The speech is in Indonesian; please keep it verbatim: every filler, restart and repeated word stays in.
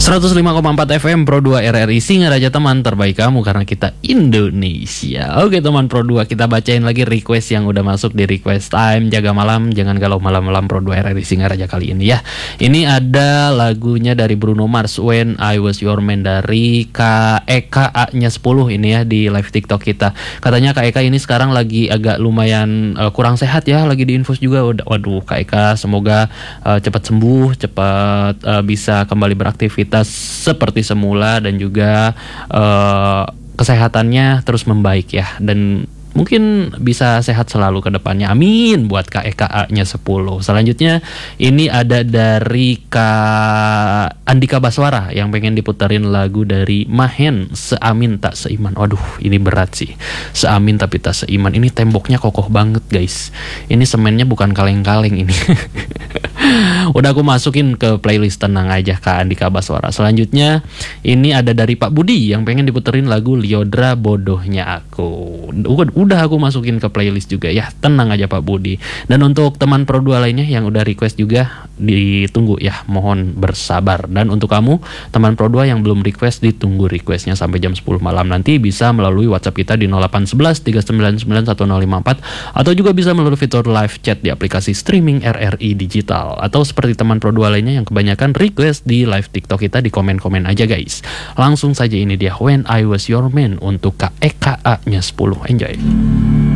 seratus lima koma empat F M Pro dua R R I Singaraja, teman terbaik kamu karena kita Indonesia. Oke teman Pro dua, kita bacain lagi request yang udah masuk di request time. Jaga malam, jangan galau malam-malam Pro dua R R I Singaraja kali ini ya. Ini ada lagunya dari Bruno Mars, When I Was Your Man, dari Kak Eka A-nya sepuluh ini ya di live TikTok kita. Katanya Kak Eka ini sekarang lagi agak lumayan uh, kurang sehat ya, lagi diinfus juga. Waduh Kak Eka, semoga uh, cepat sembuh, cepat uh, bisa kembali beraktivitas seperti semula dan juga uh, kesehatannya terus membaik ya, dan mungkin bisa sehat selalu ke depannya. Amin buat Kak Eka A-nya sepuluh. Selanjutnya ini ada dari Kak Andika Baswara yang pengen diputerin lagu dari Mahen, Seamin Tak Seiman. Waduh, ini berat sih. Seamin tapi tak seiman. Ini temboknya kokoh banget, guys. Ini semennya bukan kaleng-kaleng ini. Udah aku masukin ke playlist, tenang aja Kak Andika Baswara. Selanjutnya ini ada dari Pak Budi yang pengen diputerin lagu Lyodra Bodohnya Aku. Udah aku masukin ke playlist juga ya, tenang aja Pak Budi. Dan untuk teman Pro dua lainnya yang udah request juga, ditunggu ya, mohon bersabar. Dan untuk kamu teman Pro dua yang belum request, ditunggu requestnya sampai jam sepuluh malam. Nanti bisa melalui WhatsApp kita di nol delapan satu satu tiga sembilan sembilan satu nol lima empat, atau juga bisa melalui fitur live chat di aplikasi streaming R R I Digital. Atau seperti teman Pro dua lainnya yang kebanyakan request di live TikTok kita, di komen-komen aja guys. Langsung saja, ini dia When I Was Your Man untuk Kak Eka A-nya sepuluh. Enjoy.